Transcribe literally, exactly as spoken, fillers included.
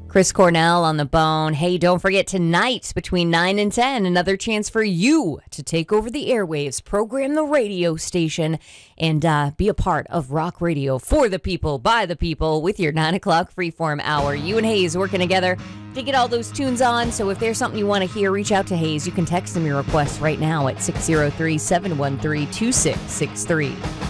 Chris Cornell on the bone. Hey, don't forget tonight between nine and ten, another chance for you to take over the airwaves, program the radio station, and uh, be a part of rock radio for the people, by the people, with your nine o'clock freeform hour. You and Hayes working together to get all those tunes on. So if there's something you want to hear, reach out to Hayes. You can text him your request right now at six oh three, seven one three, two six six three.